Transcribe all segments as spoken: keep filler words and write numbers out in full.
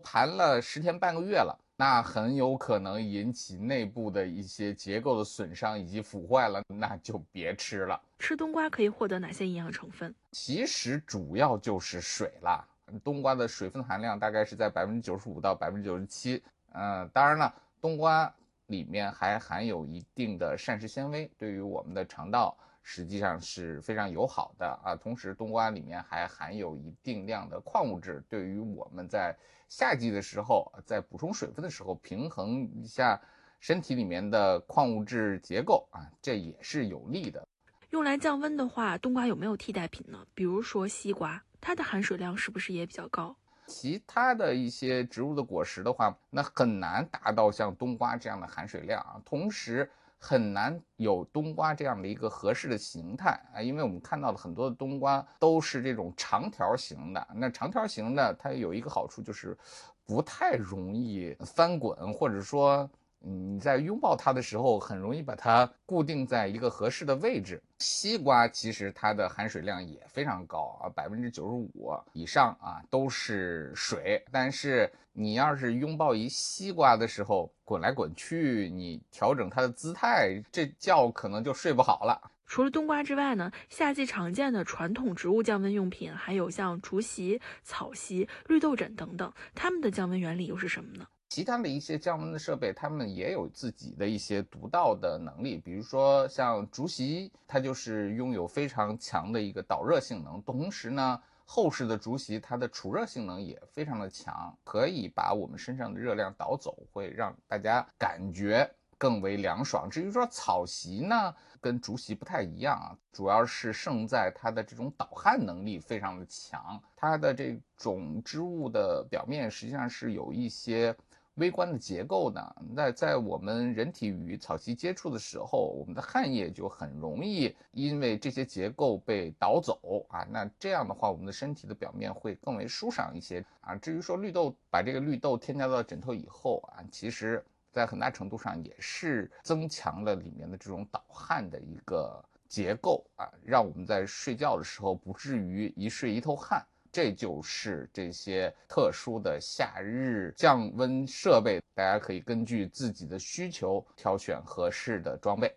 盘了十天半个月了，那很有可能引起内部的一些结构的损伤以及腐坏了，那就别吃了。 吃冬瓜可以获得哪些营养成分？ 其实主要就是水啦，冬瓜的水分含量大概是在百分之九十五到百分之九十七。嗯，当然了，冬瓜里面还含有一定的膳食纤维，对于我们的肠道实际上是非常友好的啊。同时，冬瓜里面还含有一定量的矿物质，对于我们在夏季的时候，在补充水分的时候，平衡一下身体里面的矿物质结构啊，这也是有利的。 用来降温的话，冬瓜有没有替代品呢？比如说西瓜，它的含水量是不是也比较高？ 其他的一些植物的果实的话，那很难达到像冬瓜这样的含水量啊，同时很难有冬瓜这样的一个合适的形态啊，因为我们看到的很多的冬瓜都是这种长条形的，那长条形的它有一个好处就是不太容易翻滚，或者说你在拥抱它的时候很容易把它固定在一个合适的位置。西瓜其实它的含水量也非常高啊，百分之九十五以上啊都是水。但是你要是拥抱一西瓜的时候滚来滚去，你调整它的姿态，这觉可能就睡不好了。 除了冬瓜之外呢，夏季常见的传统植物降温用品还有像竹席、草席、绿豆枕等等，它们的降温原理又是什么呢？ 其他的一些降温的设备，它们也有自己的一些独到的能力，比如说像竹席，它就是拥有非常强的一个导热性能，同时呢，厚实的竹席它的储热性能也非常的强，可以把我们身上的热量导走，会让大家感觉更为凉爽。至于说草席呢，跟竹席不太一样啊，主要是胜在它的这种导汗能力非常的强，它的这种织物的表面实际上是有一些微观的结构呢，那在我们人体与草席接触的时候，我们的汗液就很容易因为这些结构被导走啊，那这样的话，我们的身体的表面会更为舒爽一些啊。至于说绿豆，把这个绿豆添加到枕头以后啊，其实在很大程度上也是增强了里面的这种导汗的一个结构啊，让我们在睡觉的时候不至于一睡一头汗。这就是这些特殊的夏日降温设备，大家可以根据自己的需求挑选合适的装备。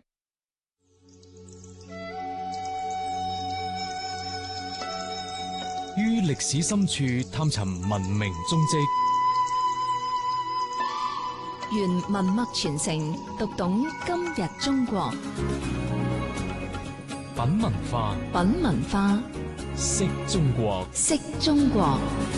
於歷史深處探尋文明蹤跡， 原文脈傳承，讀懂今日中國。 品文化， 品文化， 識中國， 識中國。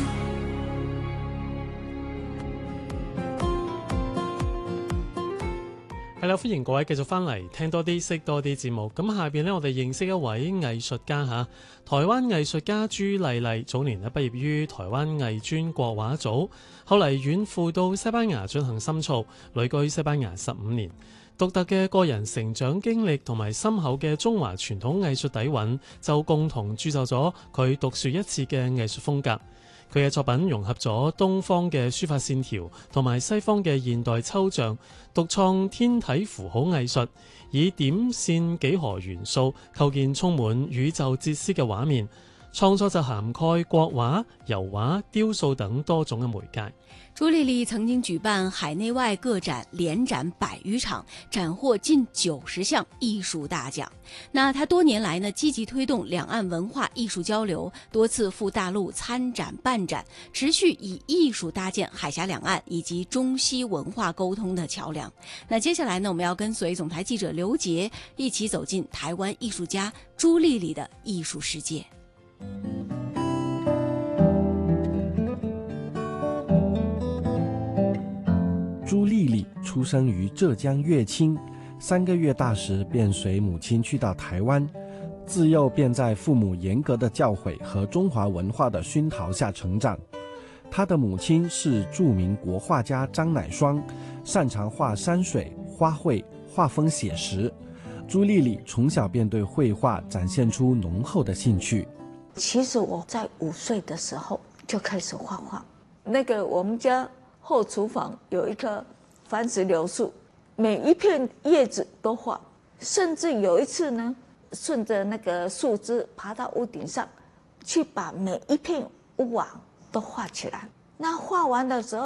係啦，歡迎各位繼續翻嚟聽多啲、識多啲節目。咁下邊呢，我哋認識一位藝術家嚇，台灣藝術家朱麗麗，早年咧畢業於台灣藝專國畫組，後嚟遠赴到西班牙進行深造，旅居西班牙十五年。獨特嘅個人成長經歷同埋深厚嘅中華傳統藝術底蘊，就共同鑄就咗佢獨樹一幟嘅藝術風格。佢嘅作品融合咗東方嘅書法線條同埋西方嘅現代抽象，獨創天體符號藝術，以點線幾何元素構建充滿宇宙哲思嘅畫面。創作就涵蓋國畫、油畫、雕塑等多種嘅媒介。 朱麗麗曾經舉辦海內外個展，連展百餘場，斬獲近九十項藝術大獎。那她多年來呢，積極推動兩岸文化藝術交流，多次赴大陸參展辦展，持續以藝術搭建海峽兩岸以及中西文化溝通的橋樑。那接下來呢，我們要跟隨總台記者劉杰一起走進台灣藝術家朱麗麗的藝術世界。 朱麗麗出生於浙江樂清，三個月大時便隨母親去到台灣，自幼便在父母嚴格的教誨和中華文化的熏陶下成長。她的母親是著名國畫家張乃雙，擅長畫山水、花卉、畫風寫實。朱麗麗從小便對繪畫展現出濃厚的興趣。 其實我在五歲的時候就開始畫畫，那個我們家後廚房有一棵番石榴樹，每一片葉子都畫，甚至有一次呢，順着那個樹枝爬到屋頂上，去把每一片屋瓦都畫起來。那畫完的時候